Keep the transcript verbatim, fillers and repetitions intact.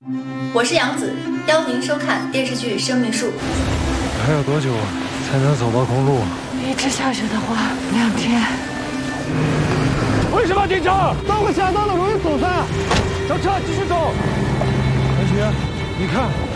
我是杨紫，邀您收看电视剧《生命树》。 还有多久才能走到公路？ 一直下去的话，两天。 为什么停车？ 道路下道了容易阻塞， 上车继续走。南徐，你看。